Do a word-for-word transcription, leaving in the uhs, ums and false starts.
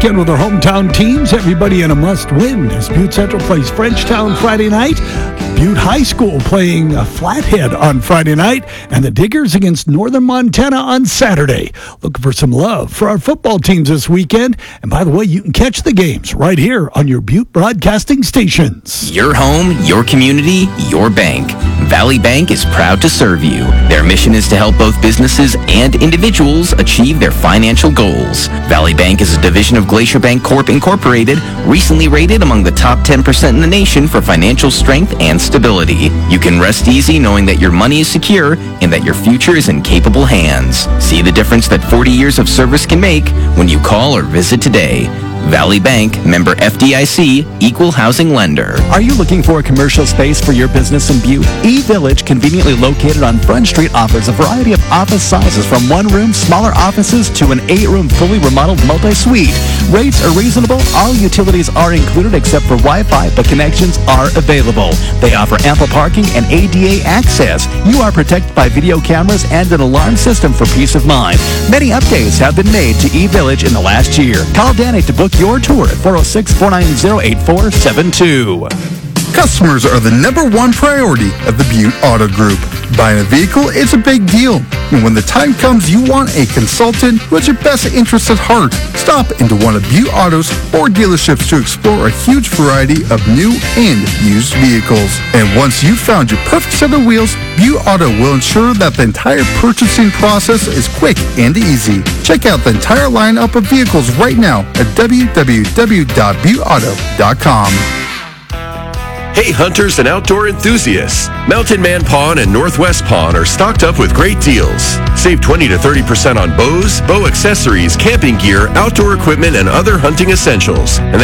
weekend with our hometown teams. Everybody in a must-win as Butte Central plays Frenchtown Friday night. Butte High School playing uh, Flathead on Friday night. And the Diggers against Northern Montana on Saturday. Looking for some love for our football teams this weekend. And by the way, you can catch the games right here on your Butte Broadcasting stations. Your home, your community, your bank. Valley Bank is proud to serve you. Their mission is to help both businesses and individuals achieve their financial goals. Valley Bank is a division of Glacier Bank Corp Incorporated, recently rated among the top ten percent in the nation for financial strength and stability. You can rest easy knowing that your money is secure and that your future is in capable hands. See the difference that forty years of service can make when you call or visit today. Valley Bank, member F D I C, equal housing lender. Are you looking for a commercial space for your business in Butte? E-Village, conveniently located on Front Street, offers a variety of office sizes from one-room, smaller offices to an eight-room, fully remodeled multi-suite. Rates are reasonable. All utilities are included except for Wi-Fi, but connections are available. They offer ample parking and A D A access. You are protected by video cameras and an alarm system for peace of mind. Many updates have been made to E-Village in the last year. Call Danny to book your tour at four oh six, four nine zero, eight four seven two. Customers are the number one priority of the Butte Auto Group. Buying a vehicle is a big deal. And when the time comes you want a consultant who has your best interests at heart, stop into one of Butte Auto's four dealerships to explore a huge variety of new and used vehicles. And once you've found your perfect set of wheels, Butte Auto will ensure that the entire purchasing process is quick and easy. Check out the entire lineup of vehicles right now at w w w dot butte auto dot com. Hey hunters and outdoor enthusiasts, Mountain Man Pawn and Northwest Pawn are stocked up with great deals. Save twenty to thirty percent on bows, bow accessories, camping gear, outdoor equipment, and other hunting essentials. And